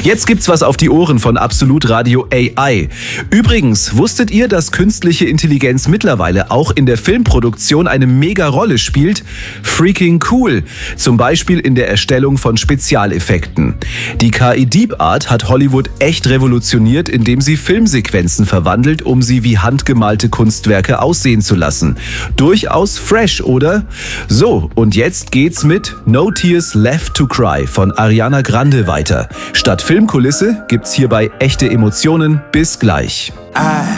Jetzt gibt's was auf die Ohren von Absolut Radio AI. Übrigens, wusstet ihr, dass künstliche Intelligenz mittlerweile auch in der Filmproduktion eine mega Rolle spielt? Freaking cool. Zum Beispiel in der Erstellung von Spezialeffekten. Die KI Deep Art hat Hollywood echt revolutioniert, indem sie Filmsequenzen verwandelt, um sie wie handgemalte Kunstwerke aussehen zu lassen. Durchaus fresh, oder? So, und jetzt geht's mit No Tears Left to Cry von Ariana Grande weiter. Statt Filmkulisse gibt's hierbei echte Emotionen. Bis gleich.